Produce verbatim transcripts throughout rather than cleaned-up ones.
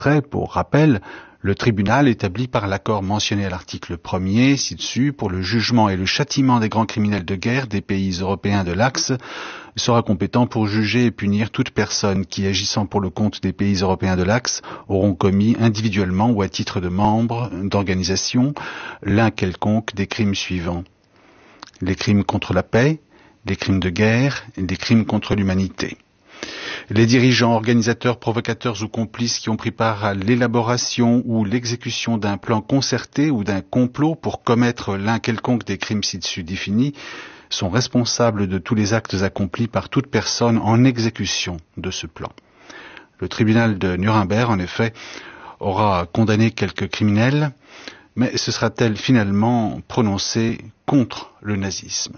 Pour rappel, le tribunal établi par l'accord mentionné à l'article premier ci-dessus pour le jugement et le châtiment des grands criminels de guerre des pays européens de l'Axe sera compétent pour juger et punir toute personne qui, agissant pour le compte des pays européens de l'Axe, auront commis individuellement ou à titre de membre d'organisation l'un quelconque des crimes suivants: les crimes contre la paix, les crimes de guerre et les crimes contre l'humanité. Les dirigeants, organisateurs, provocateurs ou complices qui ont pris part à l'élaboration ou l'exécution d'un plan concerté ou d'un complot pour commettre l'un quelconque des crimes ci-dessus définis sont responsables de tous les actes accomplis par toute personne en exécution de ce plan. Le tribunal de Nuremberg, en effet, aura condamné quelques criminels, mais se sera-t-elle finalement prononcée contre le nazisme?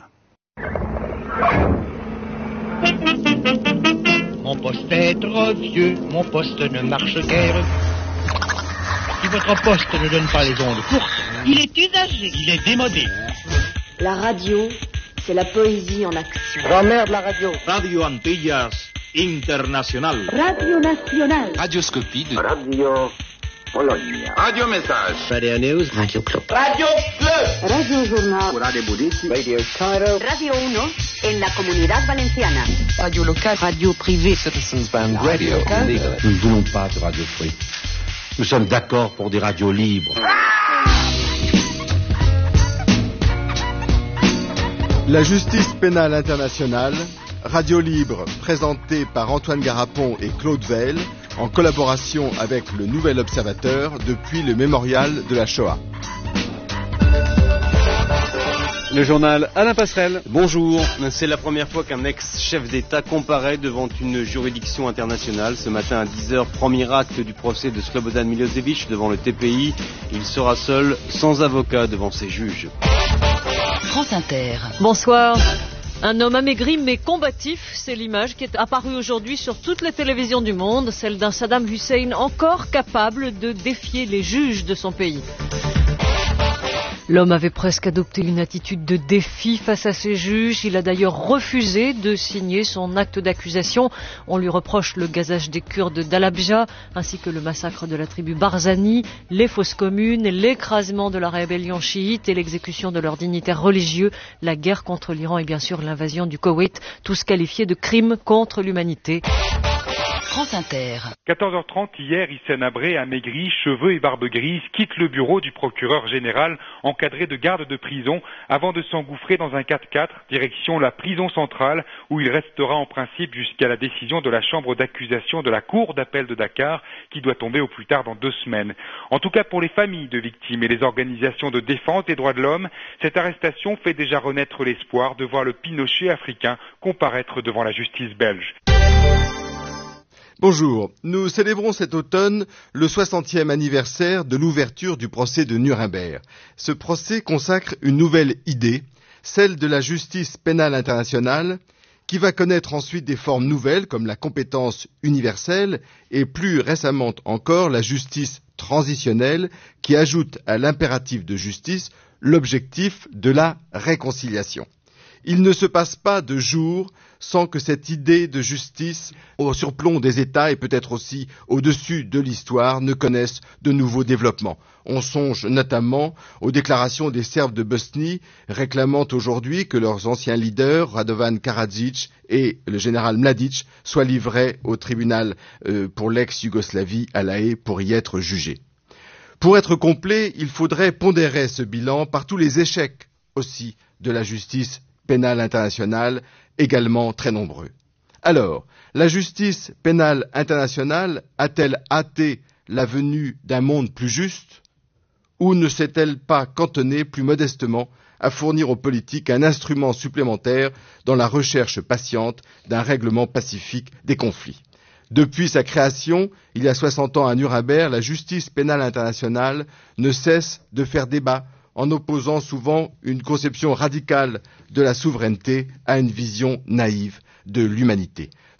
Mon poste est trop vieux, mon poste ne marche guère. Si votre poste ne donne pas les ondes courtes, il est usagé, il est démodé. La radio, c'est la poésie en action. Grand-mère de la radio. Radio Antillas International. Radio Nationale. Radioscopie de Radio Polonia. Radio Message. Radio News. Radio Club. Radio Club. Radio Journal. Radio Budici. Radio Cairo. Radio uno en la Comunidad Valenciana. Radio locale. Radio privée. Citizens Band Radio. Nous ne voulons pas de radio free. Nous sommes d'accord pour des radios libres. La justice pénale internationale, radio libre, présentée par Antoine Garapon et Claude Veil, en collaboration avec le Nouvel Observateur depuis le mémorial de la Shoah. Le journal Alain Passerelle. Bonjour. C'est la première fois qu'un ex-chef d'État comparaît devant une juridiction internationale. Ce matin à dix heures, premier acte du procès de Slobodan Milosevic devant le T P I. Il sera seul, sans avocat, devant ses juges. France Inter. Bonsoir. Un homme amaigri mais combatif, c'est l'image qui est apparue aujourd'hui sur toutes les télévisions du monde, celle d'un Saddam Hussein encore capable de défier les juges de son pays. L'homme avait presque adopté une attitude de défi face à ses juges. Il a d'ailleurs refusé de signer son acte d'accusation. On lui reproche le gazage des Kurdes d'Halabja, ainsi que le massacre de la tribu Barzani, les fausses communes, l'écrasement de la rébellion chiite et l'exécution de leurs dignitaires religieux, la guerre contre l'Iran et bien sûr l'invasion du Koweït, tous qualifiés de crimes contre l'humanité. France Inter. quatorze heures trente, hier, Hissène Habré, amaigri, cheveux et barbe grise, quitte le bureau du procureur général, encadré de gardes de prison, avant de s'engouffrer dans un quatre-quatre, direction la prison centrale, où il restera en principe jusqu'à la décision de la chambre d'accusation de la cour d'appel de Dakar, qui doit tomber au plus tard dans deux semaines. En tout cas, pour les familles de victimes et les organisations de défense des droits de l'homme, cette arrestation fait déjà renaître l'espoir de voir le Pinochet africain comparaître devant la justice belge. Bonjour, nous célébrons cet automne le soixantième anniversaire de l'ouverture du procès de Nuremberg. Ce procès consacre une nouvelle idée, celle de la justice pénale internationale, qui va connaître ensuite des formes nouvelles comme la compétence universelle et plus récemment encore la justice transitionnelle qui ajoute à l'impératif de justice l'objectif de la réconciliation. Il ne se passe pas de jour sans que cette idée de justice au surplomb des États et peut-être aussi au-dessus de l'histoire ne connaisse de nouveaux développements. On songe notamment aux déclarations des Serbes de Bosnie réclamant aujourd'hui que leurs anciens leaders, Radovan Karadzic et le général Mladic, soient livrés au tribunal euh, pour l'ex-Yougoslavie à La Haye pour y être jugés. Pour être complet, il faudrait pondérer ce bilan par tous les échecs aussi de la justice pénale internationale, également très nombreux. Alors, la justice pénale internationale a-t-elle hâté la venue d'un monde plus juste, ou ne s'est-elle pas cantonnée plus modestement à fournir aux politiques un instrument supplémentaire dans la recherche patiente d'un règlement pacifique des conflits? Depuis sa création, il y a soixante ans à Nuremberg, la justice pénale internationale ne cesse de faire débat en opposant souvent une conception radicale de la souveraineté à une vision naïve de l'humanité.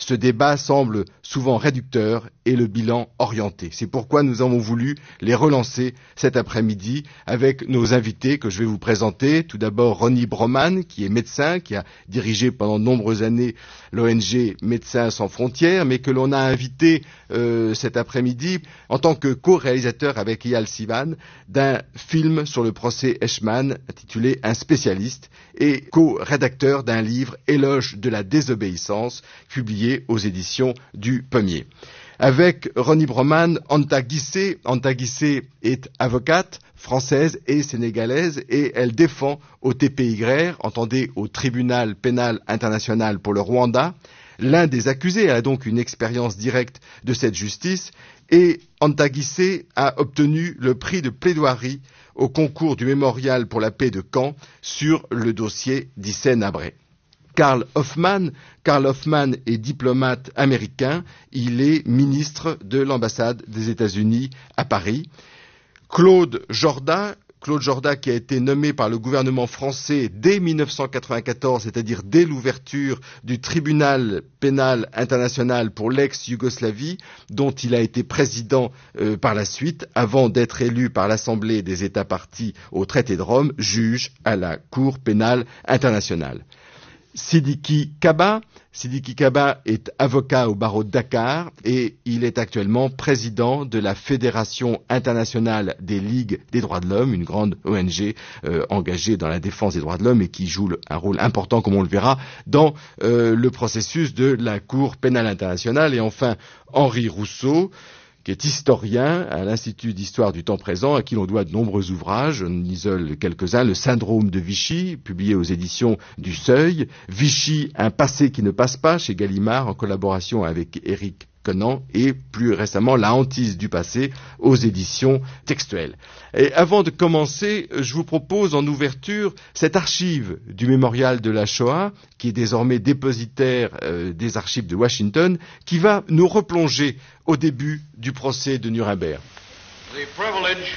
ce débat semble souvent réducteur et le bilan orienté. C'est pourquoi nous avons voulu les relancer cet après-midi avec nos invités que je vais vous présenter. Tout d'abord Ronnie Broman, qui est médecin, qui a dirigé pendant de nombreuses années l'O N G Médecins sans frontières, mais que l'on a invité euh, cet après-midi en tant que co-réalisateur avec Eyal Sivan d'un film sur le procès Eichmann intitulé Un spécialiste et co-rédacteur d'un livre Éloge de la désobéissance publié aux éditions du Pommier. Avec Ronnie Broman, Anta Guissé. Anta Guissé est avocate française et sénégalaise et elle défend au T P Y, entendez au Tribunal pénal international pour le Rwanda, l'un des accusés. Elle a donc une expérience directe de cette justice et Anta Guissé a obtenu le prix de plaidoirie au concours du Mémorial pour la paix de Caen sur le dossier d'Hissène-Habré. Karl Hoffman. Karl Hoffman est diplomate américain. Il est ministre de l'ambassade des États-Unis à Paris. Claude Jorda. Claude Jorda qui a été nommé par le gouvernement français dès mille neuf cent quatre-vingt-quatorze, c'est-à-dire dès l'ouverture du tribunal pénal international pour l'ex-Yougoslavie, dont il a été président euh, par la suite, avant d'être élu par l'Assemblée des États parties au traité de Rome, juge à la Cour pénale internationale. Sidiki Kaba. Sidiki Kaba est avocat au barreau de Dakar et il est actuellement président de la Fédération internationale des ligues des droits de l'homme, une grande O N G euh, engagée dans la défense des droits de l'homme et qui joue le, un rôle important, comme on le verra, dans euh, le processus de la Cour pénale internationale. Et enfin, Henri Rousseau, qui est historien à l'Institut d'histoire du temps présent, à qui l'on doit de nombreux ouvrages. On isole quelques-uns. Le syndrome de Vichy, publié aux éditions du Seuil. Vichy, un passé qui ne passe pas, chez Gallimard, en collaboration avec Éric Conan, et plus récemment La hantise du passé aux éditions Textuelles. Et avant de commencer, je vous propose en ouverture cette archive du mémorial de la Shoah, qui est désormais dépositaire euh, des archives de Washington, qui va nous replonger au début du procès de Nuremberg. The privilege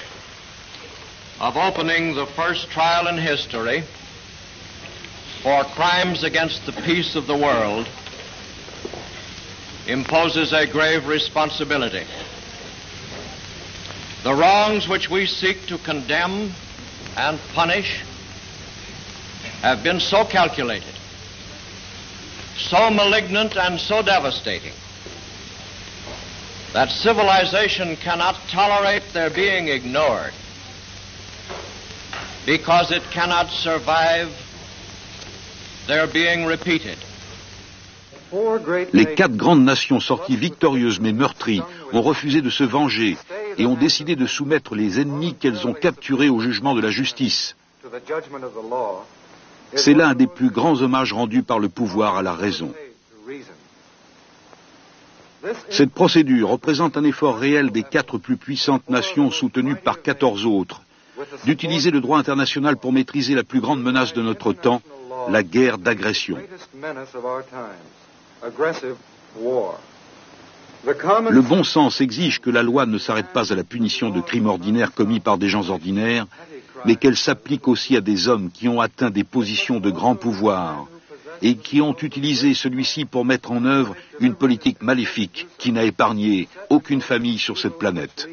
of opening the first trial in history for crimes against the peace of the world imposes a grave responsibility. The wrongs which we seek to condemn and punish have been so calculated, so malignant and so devastating that civilization cannot tolerate their being ignored because it cannot survive their being repeated. Les quatre grandes nations sorties victorieuses mais meurtries ont refusé de se venger et ont décidé de soumettre les ennemis qu'elles ont capturés au jugement de la justice. C'est là un des plus grands hommages rendus par le pouvoir à la raison. Cette procédure représente un effort réel des quatre plus puissantes nations soutenues par quatorze autres, d'utiliser le droit international pour maîtriser la plus grande menace de notre temps, la guerre d'agression. Le bon sens exige que la loi ne s'arrête pas à la punition de crimes ordinaires commis par des gens ordinaires, mais qu'elle s'applique aussi à des hommes qui ont atteint des positions de grand pouvoir et qui ont utilisé celui-ci pour mettre en œuvre une politique maléfique qui n'a épargné aucune famille sur cette planète.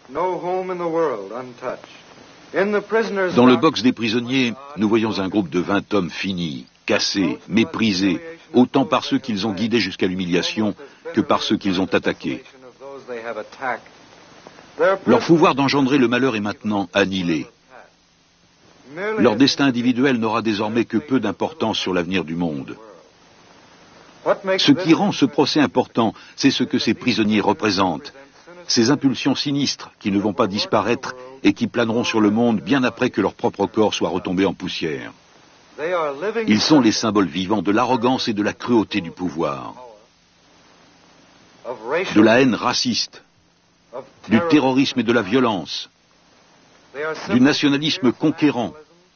Dans le box des prisonniers, nous voyons un groupe de vingt hommes finis, cassés, méprisés, autant par ceux qu'ils ont guidés jusqu'à l'humiliation que par ceux qu'ils ont attaqués. Leur pouvoir d'engendrer le malheur est maintenant annihilé. Leur destin individuel n'aura désormais que peu d'importance sur l'avenir du monde. Ce qui rend ce procès important, c'est ce que ces prisonniers représentent, ces impulsions sinistres qui ne vont pas disparaître et qui planeront sur le monde bien après que leur propre corps soit retombé en poussière. Ils sont les symboles vivants de l'arrogance et de la cruauté du pouvoir, de la haine raciste, du terrorisme et de la violence, du nationalisme conquérant,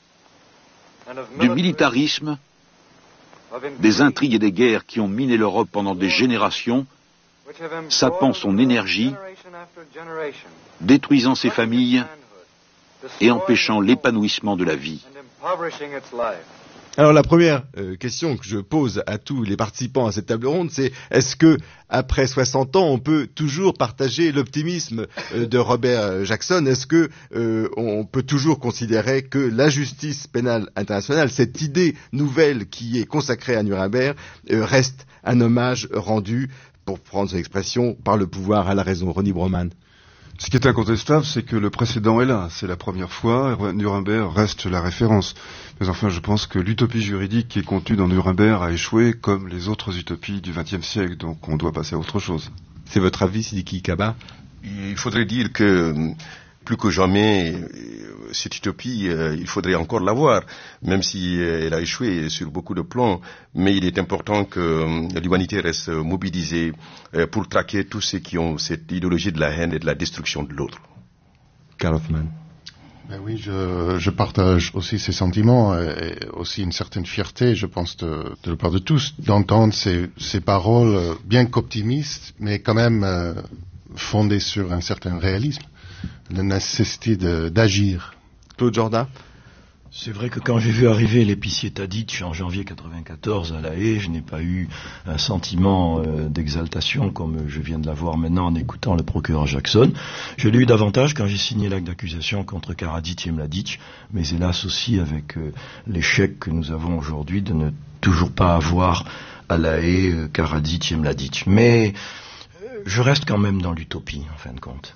du militarisme, des intrigues et des guerres qui ont miné l'Europe pendant des générations, sapant son énergie, détruisant ses familles et empêchant l'épanouissement de la vie. Alors la première euh, question que je pose à tous les participants à cette table ronde, c'est est-ce que après soixante ans, on peut toujours partager l'optimisme euh, de Robert Jackson? Est-ce que euh, on peut toujours considérer que la justice pénale internationale, cette idée nouvelle qui est consacrée à Nuremberg, euh, reste un hommage rendu, pour prendre son expression, par le pouvoir à la raison? Ronnie Broman. Ce qui est incontestable, c'est que le précédent est là. C'est la première fois. Nuremberg reste la référence. Mais enfin, je pense que l'utopie juridique qui est contenue dans Nuremberg a échoué, comme les autres utopies du vingtième siècle. Donc, on doit passer à autre chose. C'est votre avis, Sidiki Kaba? Il faudrait dire que plus que jamais, cette utopie, euh, il faudrait encore l'avoir, même si euh, elle a échoué sur beaucoup de plans. Mais il est important que euh, l'humanité reste mobilisée euh, pour traquer tous ceux qui ont cette idéologie de la haine et de la destruction de l'autre. Karl Hoffmann. Ben oui, je, je partage aussi ces sentiments et aussi une certaine fierté, je pense, de, de la part de tous, d'entendre ces, ces paroles bien qu'optimistes, mais quand même euh, fondées sur un certain réalisme. La nécessité de, d'agir. Claude Jordan. C'est vrai que quand j'ai vu arriver l'épicier Tadic en janvier quatre-vingt-quatorze à La Haye, je n'ai pas eu un sentiment euh, d'exaltation comme je viens de l'avoir maintenant en écoutant le procureur Jackson. Je l'ai eu davantage quand j'ai signé l'acte d'accusation contre Karadzic et Mladic, mais hélas aussi avec euh, l'échec que nous avons aujourd'hui de ne toujours pas avoir à La Haye euh, Karadzic et Mladic. Mais euh, je reste quand même dans l'utopie, en fin de compte.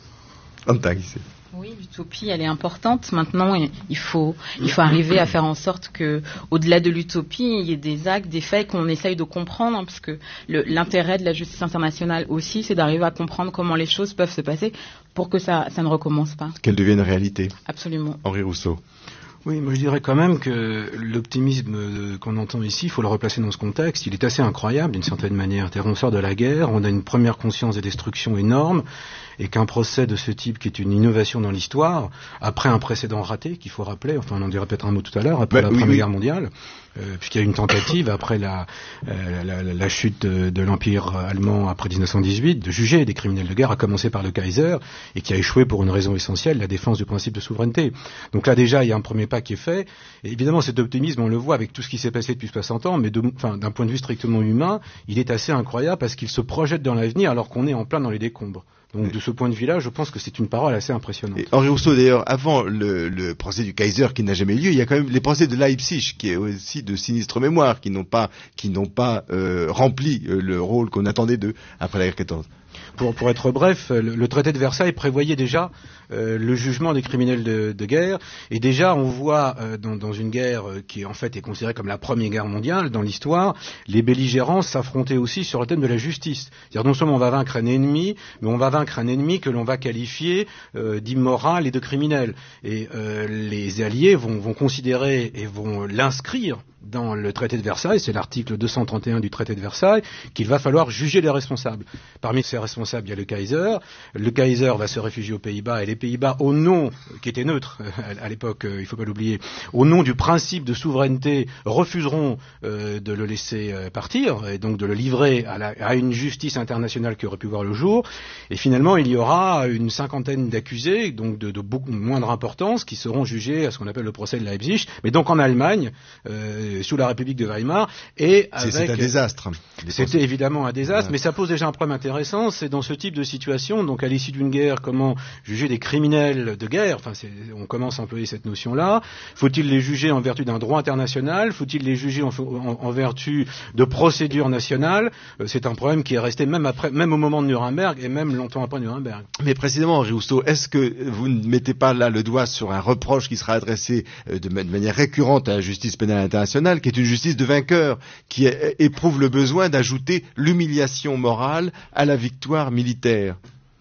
Oui, l'utopie, elle est importante. Maintenant, il faut, il faut arriver à faire en sorte que, au-delà de l'utopie, il y ait des actes, des faits qu'on essaye de comprendre, hein, parce que le, l'intérêt de la justice internationale aussi, c'est d'arriver à comprendre comment les choses peuvent se passer pour que ça, ça ne recommence pas. Qu'elle devienne réalité. Absolument. Henri Rousseau. Oui, moi je dirais quand même que l'optimisme qu'on entend ici, il faut le replacer dans ce contexte, il est assez incroyable d'une certaine manière. C'est-à-dire on sort de la guerre, on a une première conscience des destructions énormes, et qu'un procès de ce type, qui est une innovation dans l'histoire, après un précédent raté, qu'il faut rappeler, enfin on en dira peut-être un mot tout à l'heure, après bah, la oui, Première oui. Guerre mondiale, euh, puisqu'il y a eu une tentative après la, euh, la, la, la chute de, de l'Empire allemand après dix-neuf cent dix-huit, de juger des criminels de guerre, à commencer par le Kaiser, et qui a échoué pour une raison essentielle, la défense du principe de souveraineté. Donc là déjà, il y a un premier pas qui est fait, et évidemment cet optimisme, on le voit avec tout ce qui s'est passé depuis soixante ans, mais de, enfin, d'un point de vue strictement humain, il est assez incroyable parce qu'il se projette dans l'avenir alors qu'on est en plein dans les décombres. Donc de ce point de vue-là, je pense que c'est une parole assez impressionnante. Et Henri Rousseau, d'ailleurs, avant le, le procès du Kaiser qui n'a jamais lieu, il y a quand même les procès de Leipzig, qui est aussi de sinistre mémoire, qui n'ont pas, qui n'ont pas euh, rempli euh, le rôle qu'on attendait d'eux après la guerre quatorze. Pour, pour être bref, le, le traité de Versailles prévoyait déjà euh, le jugement des criminels de, de guerre, et déjà on voit euh, dans, dans une guerre euh, qui en fait est considérée comme la première guerre mondiale dans l'histoire, les belligérants s'affrontaient aussi sur le thème de la justice. C'est-à-dire non seulement on va vaincre un ennemi, mais on va vaincre un ennemi que l'on va qualifier euh, d'immoral et de criminel. Et euh, les alliés vont, vont considérer et vont l'inscrire dans le traité de Versailles, c'est l'article deux cent trente et un du traité de Versailles, qu'il va falloir juger les responsables. Parmi ces responsables, il y a le Kaiser. Le Kaiser va se réfugier aux Pays-Bas, et les Pays-Bas, au nom, qui était neutre à l'époque, il ne faut pas l'oublier, au nom du principe de souveraineté, refuseront euh, de le laisser euh, partir, et donc de le livrer à, la, à une justice internationale qui aurait pu voir le jour. Et finalement, il y aura une cinquantaine d'accusés, donc de, de beaucoup moindre importance, qui seront jugés à ce qu'on appelle le procès de Leipzig, mais donc en Allemagne, euh, sous la République de Weimar, et avec... C'est un désastre. C'était évidemment un désastre, mais ça pose déjà un problème intéressant, c'est dans ce type de situation, donc à l'issue d'une guerre, comment juger des criminels de guerre, enfin c'est, on commence à employer cette notion-là, faut-il les juger en vertu d'un droit international, faut-il les juger en, en, en vertu de procédures nationales, c'est un problème qui est resté même après, même au moment de Nuremberg, et même longtemps après Nuremberg. Mais précisément, Henri Rousseau, est-ce que vous ne mettez pas là le doigt sur un reproche qui sera adressé de manière récurrente à la justice pénale internationale, qui est une justice de vainqueurs, qui éprouve le besoin d'ajouter l'humiliation morale à la victoire militaire?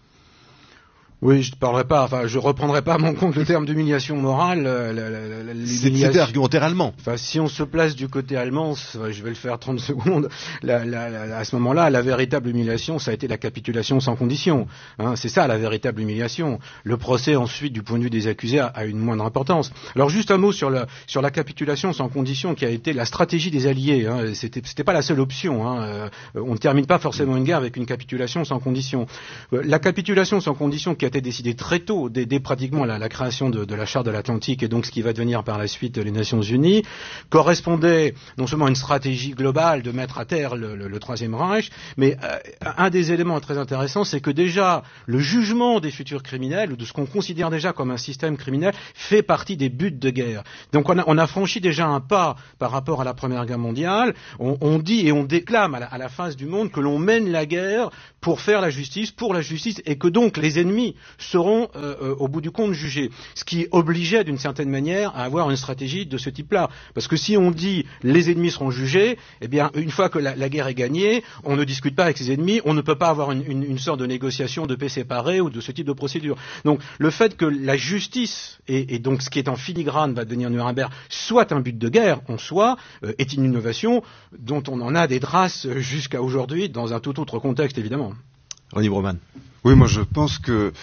Oui, je ne parlerai pas, enfin, je reprendrai pas à mon compte le terme d'humiliation morale. La, la, la, C'était argumentaire allemand. Enfin, si on se place du côté allemand, je vais le faire trente secondes. La, la, la, à ce moment-là, la véritable humiliation, ça a été la capitulation sans condition. Hein, c'est ça la véritable humiliation. Le procès, ensuite, du point de vue des accusés, a, a une moindre importance. Alors, juste un mot sur la, sur la capitulation sans condition, qui a été la stratégie des Alliés. Hein. C'était, c'était pas la seule option. Hein. Euh, on ne termine pas forcément une guerre avec une capitulation sans condition. Euh, la capitulation sans condition qui a été décidé très tôt, dès, dès pratiquement la, la création de, de la Charte de l'Atlantique et donc ce qui va devenir par la suite les Nations Unies, correspondait non seulement à une stratégie globale de mettre à terre le, le, le Troisième Reich, mais euh, un des éléments très intéressants, c'est que déjà le jugement des futurs criminels, ou de ce qu'on considère déjà comme un système criminel, fait partie des buts de guerre. Donc on a, on a franchi déjà un pas par rapport à la Première Guerre mondiale. On, on dit et on déclame à la, à la face du monde que l'on mène la guerre pour faire la justice, pour la justice, et que donc les ennemis seront euh, euh, au bout du compte jugés. Ce qui obligeait d'une certaine manière à avoir une stratégie de ce type-là. Parce que si on dit les ennemis seront jugés, eh bien une fois que la, la guerre est gagnée, on ne discute pas avec ses ennemis, on ne peut pas avoir une, une, une sorte de négociation de paix séparée ou de ce type de procédure. Donc le fait que la justice, et, et donc ce qui est en filigrane va devenir Nuremberg, soit un but de guerre en soi, euh, est une innovation dont on en a des traces jusqu'à aujourd'hui, dans un tout autre contexte évidemment. Ronnie Broman. Oui, moi je pense que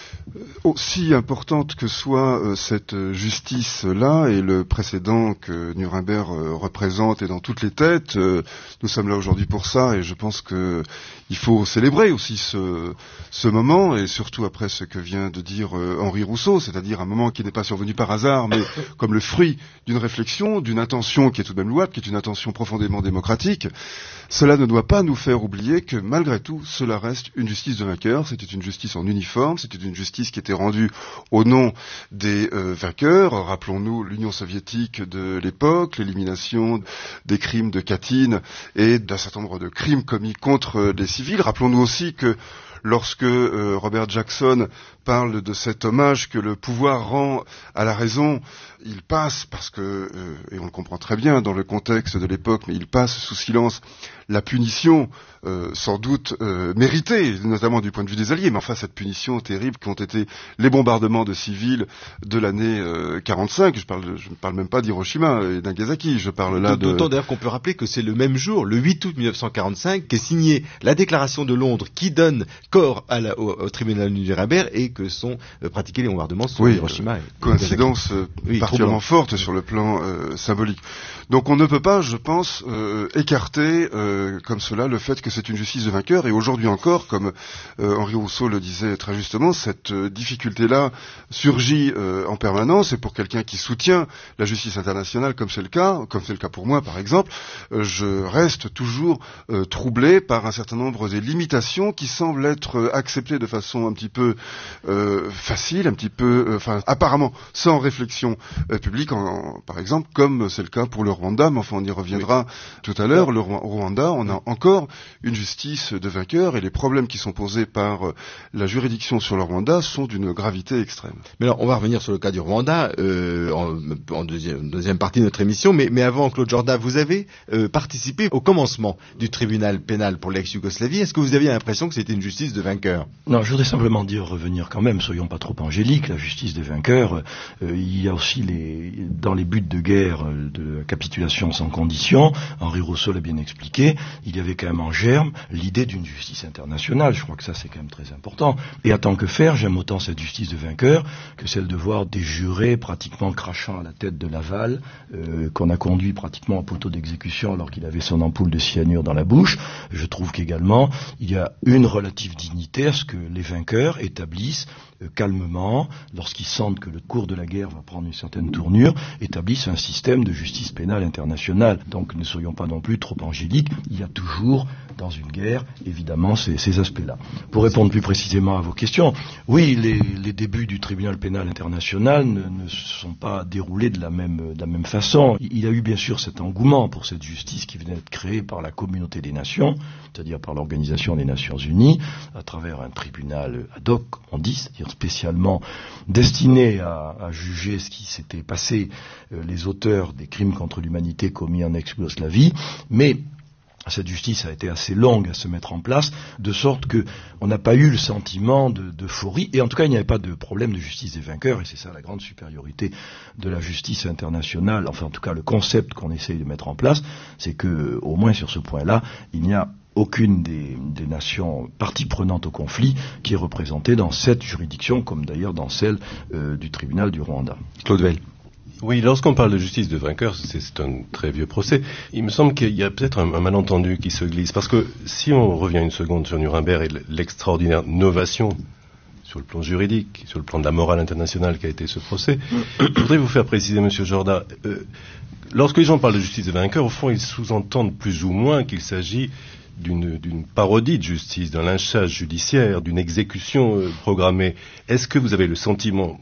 aussi importante que soit euh, cette justice-là et le précédent que Nuremberg euh, représente et dans toutes les têtes, euh, nous sommes là aujourd'hui pour ça et je pense que il faut célébrer aussi ce, ce moment et surtout après ce que vient de dire euh, Henri Rousseau, c'est-à-dire un moment qui n'est pas survenu par hasard mais comme le fruit d'une réflexion, d'une intention qui est tout de même louable, qui est une intention profondément démocratique. Cela ne doit pas nous faire oublier que malgré tout, cela reste une justice de vainqueur, c'était une justice en uniforme, c'était une justice qui était rendue au nom des euh, vainqueurs. Rappelons-nous l'Union soviétique de l'époque, l'élimination des crimes de Katyn et d'un certain nombre de crimes commis contre les civils. Rappelons-nous aussi que lorsque euh, Robert Jackson parle de cet hommage que le pouvoir rend à la raison, il passe, parce que, euh, et on le comprend très bien dans le contexte de l'époque, mais il passe sous silence la punition, euh, sans doute euh, méritée, notamment du point de vue des Alliés, mais enfin cette punition terrible qu'ont été les bombardements de civils de l'année euh, quarante-cinq, je parle, je ne parle même pas d'Hiroshima et Nagasaki, je parle là de... D'autant d'ailleurs qu'on peut rappeler que c'est le même jour, le huit août mille neuf cent quarante-cinq, qu'est signée la déclaration de Londres qui donne corps à la, au, au tribunal de Nuremberg et que sont euh, pratiqués les bombardements sur oui, Hiroshima. Euh, et coïncidence euh, oui, particulièrement forte sur le plan euh, symbolique. Donc on ne peut pas, je pense, euh, écarter euh, comme cela le fait que c'est une justice de vainqueur et aujourd'hui encore, comme euh, Henri Rousseau le disait très justement, cette euh, difficulté-là surgit euh, en permanence et pour quelqu'un qui soutient la justice internationale comme c'est le cas, comme c'est le cas pour moi par exemple, euh, je reste toujours euh, troublé par un certain nombre des limitations qui semblent être euh, acceptées de façon un petit peu euh, facile, un petit peu, euh, enfin apparemment sans réflexion euh, publique, en, en, par exemple, comme c'est le cas pour le Rwanda, mais enfin on y reviendra oui. tout à l'heure. Le Rwanda, on a encore une justice de vainqueur et les problèmes qui sont posés par euh, la juridiction sur le Rwanda sont d'une gravité extrême. Mais alors, on va revenir sur le cas du Rwanda euh, en, en deuxième, deuxième partie de notre émission, mais, mais avant, Claude Jorda, vous avez euh, participé au commencement du tribunal pénal pour l'ex-Yougoslavie. Est-ce que vous aviez l'impression que c'était une justice de vainqueur? Non, je voudrais simplement dire, revenir quand même, soyons pas trop angéliques, la justice des vainqueurs, euh, il y a aussi les, dans les buts de guerre euh, de capitulation sans condition, Henri Rousseau l'a bien expliqué, il y avait quand même en germe l'idée d'une justice internationale, je crois que ça c'est quand même très important, et en tant que faire, j'aime autant cette justice de vainqueur que celle de voir des jurés pratiquement crachant à la tête de Laval, euh, qu'on a conduit pratiquement au poteau d'exécution alors qu'il avait son ampoule de cyanure dans la bouche. Je trouve qu'également, il y a une relative dignité à ce que les vainqueurs établissent euh, calmement, lorsqu'ils sentent que le cours de la guerre va prendre une certaine tournure, établissent un système de justice pénale internationale. Donc ne soyons pas non plus trop angéliques, il y a toujours dans une guerre, évidemment, ces, ces aspects-là. Pour répondre plus précisément à vos questions, oui, les, les débuts du tribunal pénal international ne, ne sont pas déroulés de la même, de la même façon. Il y a eu bien sûr cet engouement pour cette justice qui venait d'être créée par la communauté des nations, c'est-à-dire par l'Organisation des Nations Unies, à travers un tribunal ad hoc, on dit, c'est-à-dire spécialement destiné à, à juger ce qui s'était passé, euh, les auteurs des crimes contre l'humanité commis en ex-Yougoslavie, mais cette justice a été assez longue à se mettre en place, de sorte que on n'a pas eu le sentiment de, d'euphorie, et en tout cas il n'y avait pas de problème de justice des vainqueurs, et c'est ça la grande supériorité de la justice internationale, enfin en tout cas le concept qu'on essaye de mettre en place, c'est que au moins sur ce point-là, il n'y a aucune des, des nations parties prenantes au conflit qui est représentée dans cette juridiction, comme d'ailleurs dans celle euh, du tribunal du Rwanda. Claude Weil. Oui, lorsqu'on parle de justice de vainqueur, c'est, c'est un très vieux procès. Il me semble qu'il y a peut-être un, un malentendu qui se glisse, parce que si on revient une seconde sur Nuremberg et l'extraordinaire novation sur le plan juridique, sur le plan de la morale internationale qu'a été ce procès. Je voudrais vous faire préciser, Monsieur Jorda, euh, lorsque les gens parlent de justice des vainqueurs, au fond, ils sous-entendent plus ou moins qu'il s'agit d'une, d'une parodie de justice, d'un lynchage judiciaire, d'une exécution euh, programmée. Est-ce que vous avez le sentiment,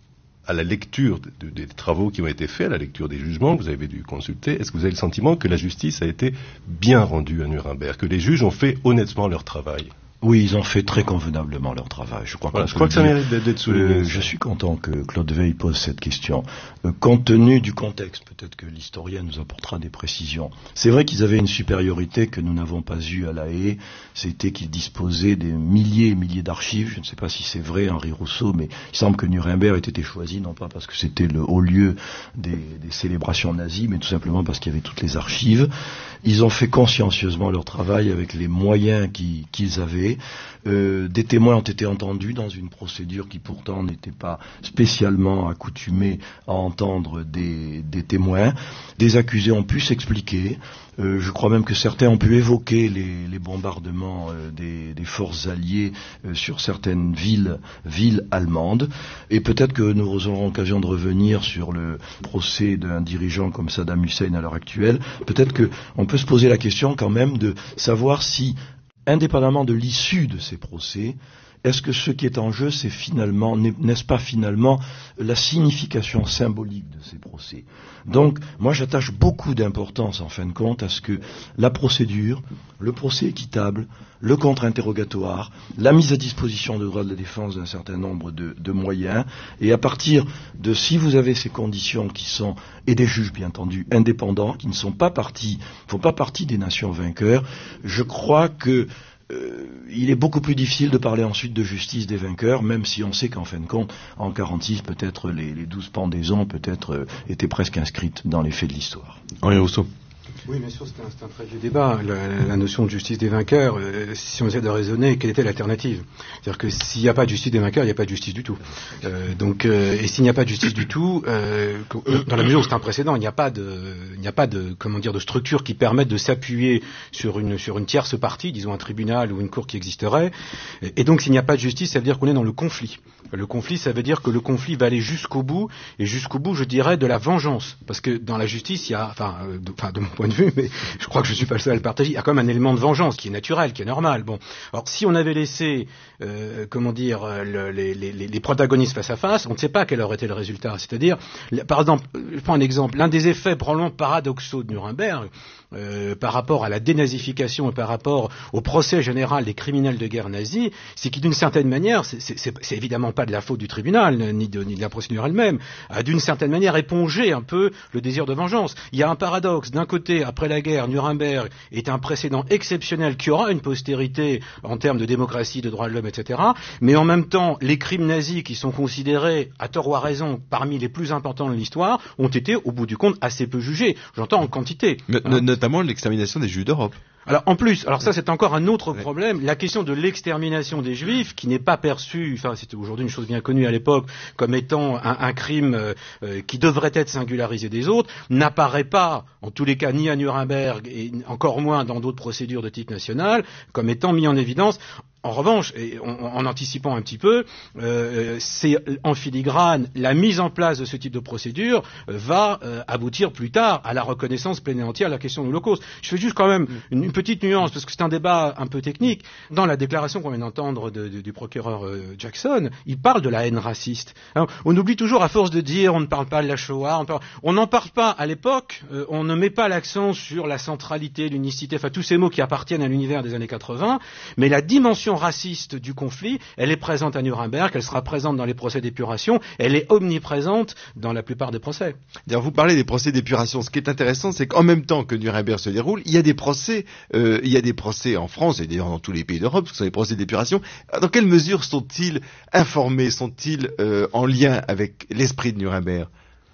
à la lecture de, de, des travaux qui ont été faits, à la lecture des jugements que vous avez dû consulter, est-ce que vous avez le sentiment que la justice a été bien rendue à Nuremberg, que les juges ont fait honnêtement leur travail ? Oui, ils ont fait très convenablement leur travail. Je crois, voilà, je crois que ça mérite d'être souligné. Euh, je suis content que Claude Veil pose cette question. Euh, compte tenu du contexte, peut-être que l'historien nous apportera des précisions. C'est vrai qu'ils avaient une supériorité que nous n'avons pas eue à La Haye. C'était qu'ils disposaient des milliers et milliers d'archives. Je ne sais pas si c'est vrai, Henri Rousseau, mais il semble que Nuremberg ait été choisi, non pas parce que c'était le haut lieu des, des célébrations nazies, mais tout simplement parce qu'il y avait toutes les archives. Ils ont fait consciencieusement leur travail avec les moyens qui, qu'ils avaient. Euh, des témoins ont été entendus dans une procédure qui pourtant n'était pas spécialement accoutumée à entendre des, des témoins. Des accusés ont pu s'expliquer. Euh, je crois même que certains ont pu évoquer les, les bombardements euh, des, des forces alliées euh, sur certaines villes, villes allemandes. Et peut-être que nous aurons l'occasion de revenir sur le procès d'un dirigeant comme Saddam Hussein à l'heure actuelle. Peut-être qu'on peut se poser la question quand même de savoir si, indépendamment de l'issue de ces procès, est-ce que ce qui est en jeu, c'est finalement, n'est-ce pas finalement la signification symbolique de ces procès? Donc, moi j'attache beaucoup d'importance en fin de compte à ce que la procédure, le procès équitable, le contre-interrogatoire, la mise à disposition de droits de la défense d'un certain nombre de, de moyens, et à partir de, si vous avez ces conditions qui sont, et des juges bien entendu, indépendants, qui ne sont pas partis, font pas partie des nations vainqueurs, je crois que Euh, il est beaucoup plus difficile de parler ensuite de justice des vainqueurs, même si on sait qu'en fin de compte, en quarante-six, peut-être les, les douze pendaisons peut-être euh, étaient presque inscrites dans les faits de l'histoire. Henri Rousseau. Oui, bien sûr, c'est un, c'est un très vieux débat. La, la notion de justice des vainqueurs, euh, si on essaie de raisonner, quelle était l'alternative? C'est-à-dire que s'il n'y a pas de justice des vainqueurs, il n'y a pas de justice du tout. Euh, donc, euh, et s'il n'y a pas de justice du tout, euh, dans la mesure où c'est un précédent, il n'y a pas de, il n'y a pas de, comment dire, de structure qui permette de s'appuyer sur une, sur une tierce partie, disons un tribunal ou une cour qui existerait. Et donc, s'il n'y a pas de justice, ça veut dire qu'on est dans le conflit. Le conflit, ça veut dire que le conflit va aller jusqu'au bout, et jusqu'au bout, je dirais, de la vengeance. Parce que dans la justice, il y a, enfin, euh, de, enfin, de mon point de vue, mais je crois que je suis pas le seul à le partager, il y a quand même un élément de vengeance qui est naturel, qui est normal. Bon, alors si on avait laissé, euh, comment dire, le, les, les, les protagonistes face à face, on ne sait pas quel aurait été le résultat. C'est-à-dire, par exemple, je prends un exemple, l'un des effets probablement paradoxaux de Nuremberg, euh, par rapport à la dénazification et par rapport au procès général des criminels de guerre nazis, c'est qui d'une certaine manière, c'est, c'est, c'est, c'est évidemment pas de la faute du tribunal, ni de, ni de la procédure elle-même, a d'une certaine manière épongé un peu le désir de vengeance. Il y a un paradoxe. D'un côté, après la guerre, Nuremberg est un précédent exceptionnel qui aura une postérité en termes de démocratie, de droits de l'homme, et cetera. Mais en même temps, les crimes nazis qui sont considérés, à tort ou à raison, parmi les plus importants de l'histoire, ont été, au bout du compte, assez peu jugés. J'entends en quantité. N- hein. Notamment l'extermination des Juifs d'Europe. Alors en plus, alors ça c'est encore un autre problème, la question de l'extermination des Juifs, qui n'est pas perçue, enfin c'était aujourd'hui une chose bien connue à l'époque, comme étant un, un crime euh, qui devrait être singularisé des autres, n'apparaît pas, en tous les cas, ni à Nuremberg et encore moins dans d'autres procédures de type national, comme étant mis en évidence. En revanche, et en, en anticipant un petit peu, euh, c'est en filigrane la mise en place de ce type de procédure euh, va euh, aboutir plus tard à la reconnaissance pleine et entière de la question de l'Holocauste. Je fais juste quand même une, une petite nuance parce que c'est un débat un peu technique. Dans la déclaration qu'on vient d'entendre de, de, du procureur euh, Jackson, il parle de la haine raciste. Alors, on oublie toujours, à force de dire on ne parle pas de la Shoah, on parle... on n'en parle pas à l'époque. Euh, on ne met pas l'accent sur la centralité, l'unicité, enfin tous ces mots qui appartiennent à l'univers des années quatre-vingts, mais la dimension raciste du conflit, elle est présente à Nuremberg, elle sera présente dans les procès d'épuration, elle est omniprésente dans la plupart des procès. D'ailleurs, vous parlez des procès d'épuration. Ce qui est intéressant, c'est qu'en même temps que Nuremberg se déroule, il y a des procès, euh, il y a des procès en France et d'ailleurs dans tous les pays d'Europe, ce sont des procès d'épuration. Dans quelle mesure sont-ils informés, sont-ils euh, en lien avec l'esprit de Nuremberg ?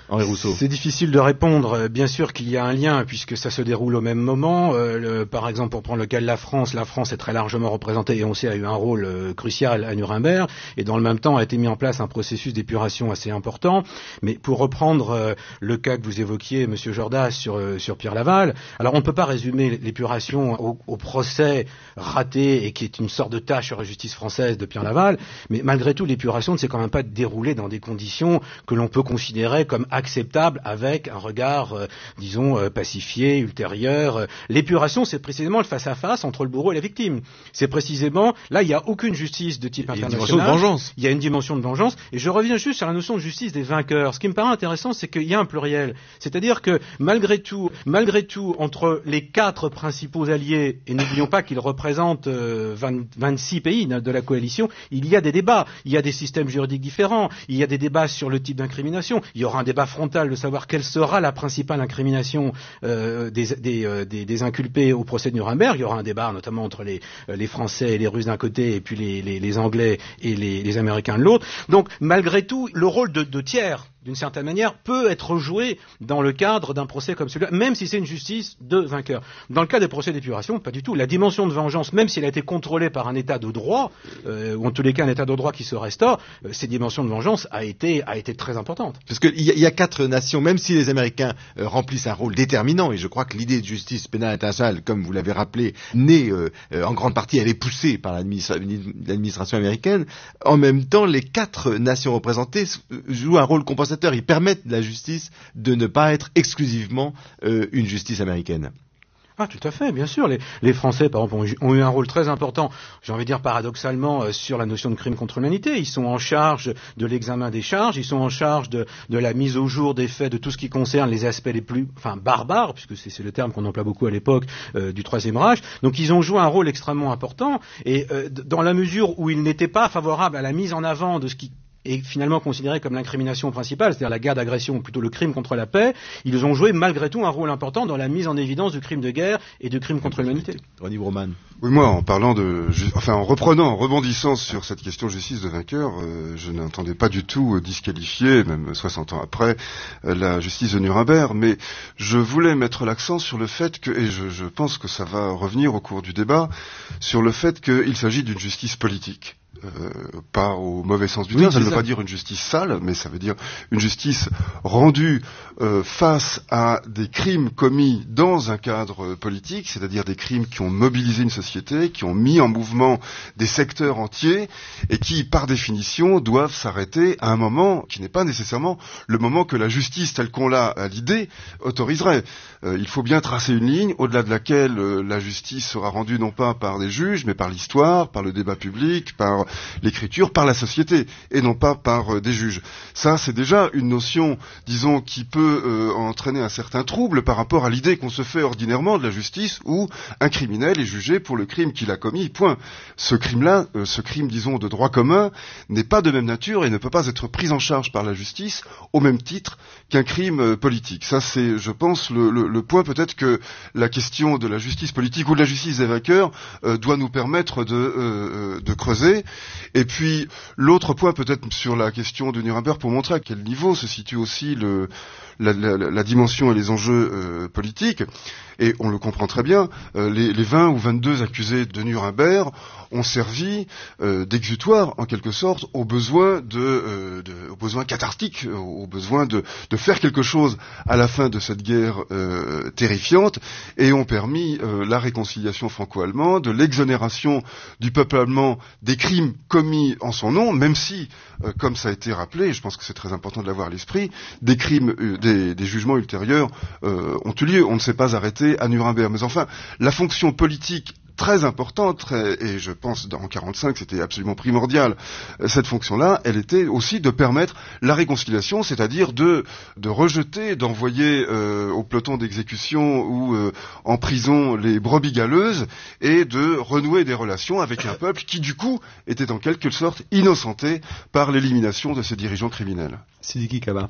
Henri Rousseau. C'est difficile de répondre. Bien sûr qu'il y a un lien, puisque ça se déroule au même moment. Euh, le, par exemple, pour prendre le cas de la France, la France est très largement représentée et on sait a eu un rôle euh, crucial à Nuremberg. Et dans le même temps a été mis en place un processus d'épuration assez important. Mais pour reprendre euh, le cas que vous évoquiez, Monsieur Jordas, sur, euh, sur Pierre Laval, alors on ne peut pas résumer l'épuration au, au procès raté et qui est une sorte de tâche sur la justice française de Pierre Laval. Mais malgré tout, l'épuration ne s'est quand même pas déroulée dans des conditions que l'on peut considérer comme acceptables avec un regard, euh, disons, euh, pacifié, ultérieur. L'épuration, c'est précisément le face-à-face entre le bourreau et la victime. C'est précisément, là, il n'y a aucune justice de type international. Il y a une dimension de vengeance. Il y a une dimension de vengeance. Et je reviens juste sur la notion de justice des vainqueurs. Ce qui me paraît intéressant, c'est qu'il y a un pluriel. C'est-à-dire que, malgré tout, malgré tout, entre les quatre principaux alliés, et n'oublions pas qu'ils représentent euh, vingt, vingt-six pays de la coalition, il y a des débats. Il y a des systèmes juridiques différents. Il y a des débats sur le type d'incrimination. Il y aura un débat frontal de savoir quelle sera la principale incrimination euh, des, des, euh, des, des inculpés au procès de Nuremberg. Il y aura un débat notamment entre les, euh, les Français et les Russes d'un côté et puis les, les, les Anglais et les, les Américains de l'autre. Donc, malgré tout, le rôle de, de tiers, d'une certaine manière, peut être joué dans le cadre d'un procès comme celui-là, même si c'est une justice de vainqueur. Dans le cas des procès d'épuration, pas du tout. La dimension de vengeance, même si elle a été contrôlée par un état de droit, euh, ou en tous les cas un état de droit qui se restaure, euh, cette dimension de vengeance a été, a été très importante. Parce qu'il y, y a quatre nations, même si les Américains euh, remplissent un rôle déterminant, et je crois que l'idée de justice pénale internationale, comme vous l'avez rappelé, née euh, euh, en grande partie, elle est poussée par l'administra- l'administration américaine, en même temps, les quatre nations représentées jouent un rôle compensateur. Ils permettent à la justice de ne pas être exclusivement euh, une justice américaine. Ah, tout à fait, bien sûr. Les, les Français, par exemple, ont, ont eu un rôle très important, j'ai envie de dire paradoxalement, euh, sur la notion de crime contre l'humanité. Ils sont en charge de l'examen des charges, ils sont en charge de, de la mise au jour des faits, de tout ce qui concerne les aspects les plus, enfin, barbares, puisque c'est, c'est le terme qu'on emploie beaucoup à l'époque euh, du Troisième Reich. Donc, ils ont joué un rôle extrêmement important, et euh, dans la mesure où ils n'étaient pas favorables à la mise en avant de ce qui est finalement considéré comme l'incrimination principale, c'est-à-dire la guerre d'agression, ou plutôt le crime contre la paix, ils ont joué malgré tout un rôle important dans la mise en évidence du crime de guerre et du crime contre l'humanité. Ronnie Broman. Oui, moi, en parlant de, enfin, en reprenant, en rebondissant sur cette question de justice de vainqueur, euh, je n'entendais pas du tout euh, disqualifier, même soixante ans après, euh, la justice de Nuremberg, mais je voulais mettre l'accent sur le fait que, et je, je pense que ça va revenir au cours du débat, sur le fait qu'il s'agit d'une justice politique. Euh, pas au mauvais sens du terme, oui, ça ne veut ça. pas dire une justice sale, mais ça veut dire une justice rendue euh, face à des crimes commis dans un cadre euh, politique, c'est-à-dire des crimes qui ont mobilisé une société, qui ont mis en mouvement des secteurs entiers et qui, par définition, doivent s'arrêter à un moment qui n'est pas nécessairement le moment que la justice telle qu'on l'a à l'idée autoriserait. Euh, il faut bien tracer une ligne au-delà de laquelle euh, la justice sera rendue non pas par des juges, mais par l'histoire, par le débat public, par l'écriture, par la société, et non pas par euh, des juges. Ça, c'est déjà une notion, disons, qui peut euh, entraîner un certain trouble par rapport à l'idée qu'on se fait ordinairement de la justice, où un criminel est jugé pour le crime qu'il a commis, point. Ce crime-là, euh, ce crime, disons, de droit commun, n'est pas de même nature et ne peut pas être pris en charge par la justice au même titre qu'un crime euh, politique. Ça, c'est, je pense, le, le, le point peut-être que la question de la justice politique ou de la justice des vainqueurs euh, doit nous permettre de, euh, de creuser. Et puis, l'autre point peut-être sur la question de Nuremberg, pour montrer à quel niveau se situe aussi le, la, la, la dimension et les enjeux euh, politiques, et on le comprend très bien, euh, les, les vingt ou vingt-deux accusés de Nuremberg ont servi euh, d'exutoire, en quelque sorte, aux besoins, de, euh, de, aux besoins cathartiques, aux besoins de, de faire quelque chose à la fin de cette guerre euh, terrifiante, et ont permis euh, la réconciliation franco-allemande, l'exonération du peuple allemand des crimes commis en son nom, même si, euh, comme ça a été rappelé, et je pense que c'est très important de l'avoir à l'esprit, des crimes, euh, des, des jugements ultérieurs euh, ont eu lieu. On ne s'est pas arrêté à Nuremberg. Mais enfin, la fonction politique très importante, très, et je pense en quarante-cinq c'était absolument primordial, cette fonction-là, elle était aussi de permettre la réconciliation, c'est-à-dire de, de rejeter, d'envoyer euh, au peloton d'exécution ou euh, en prison les brebis galeuses et de renouer des relations avec un peuple qui du coup était en quelque sorte innocenté par l'élimination de ses dirigeants criminels. Sidiki Kaba.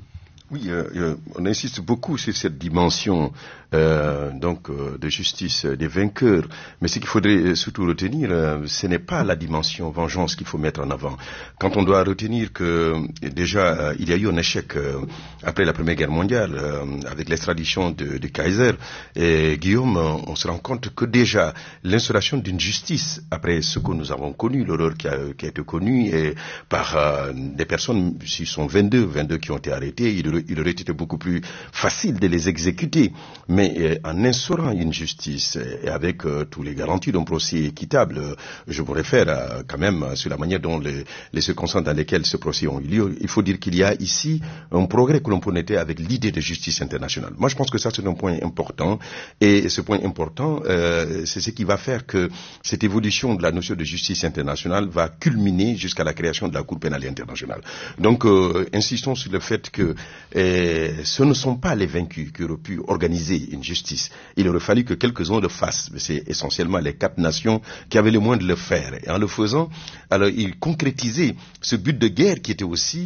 Oui, euh, on insiste beaucoup sur cette dimension euh, donc euh, de justice des vainqueurs, mais ce qu'il faudrait surtout retenir, euh, ce n'est pas la dimension vengeance qu'il faut mettre en avant. Quand on doit retenir que déjà euh, il y a eu un échec euh, après la Première Guerre mondiale euh, avec l'extradition de, de Kaiser et Guillaume, on se rend compte que déjà l'instauration d'une justice après ce que nous avons connu, l'horreur qui a, qui a été connue et par euh, des personnes, s'ils sont vingt-deux, vingt-deux qui ont été arrêtés, il il aurait été beaucoup plus facile de les exécuter. Mais euh, en instaurant une justice et avec euh, tous les garanties d'un procès équitable, euh, je vous réfère euh, quand même euh, sur la manière dont les, les circonstances dans lesquelles ce procès ont eu lieu, il faut dire qu'il y a ici un progrès que l'on peut noter avec l'idée de justice internationale. Moi, je pense que ça, c'est un point important. Et ce point important, euh, c'est ce qui va faire que cette évolution de la notion de justice internationale va culminer jusqu'à la création de la Cour pénale internationale. Donc, euh, insistons sur le fait que Et ce ne sont pas les vaincus qui auraient pu organiser une justice. Il aurait fallu que quelques-uns le fassent. Mais c'est essentiellement les quatre nations qui avaient les moyens de le faire. Et en le faisant, alors ils concrétisaient ce but de guerre qui était aussi